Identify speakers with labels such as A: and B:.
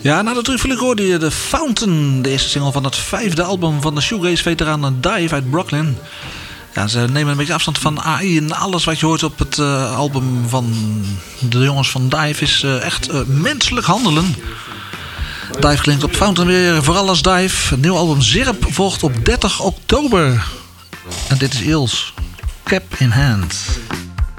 A: Ja, na de terugvulling hoorde je The Fountain, de eerste single van het 5e album van de shoegaze-veteranen Dive uit Brooklyn. Ja, ze nemen een beetje afstand van AI en alles wat je hoort op het album van de jongens van Dive is echt menselijk handelen. Dive klinkt op Fountain weer vooral als Dive. Het nieuwe album Zirp volgt op 30 oktober. En dit is Eels, Cap in Hand.